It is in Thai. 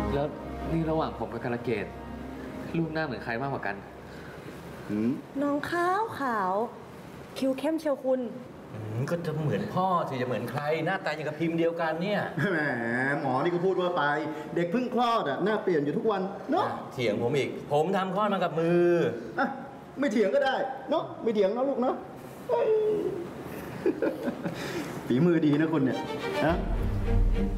แล้วนี่ระหว่างผมกับกาลเกตรูปหน้าเหมือนใครมากกว่ากันน้องขาวขาวคิ้วเข้มเชียวคุณก็จะเหมือนพ่อสิจะเหมือนใครหน้าตาอย่างกับพิมพ์เดียวกันเนี่ยแหมหมอนี่ก็พูดว่าไปเด็กเพิ่งคลอดหน้าเปลี่ยนอยู่ทุกวันเนาะเถียงผมอีกผมทำคลอดมากับมือไม่เถียงก็ได้เนาะไม่เถียงนะลูกเนาะฝีมือดีนะคุณเนี่ยนะ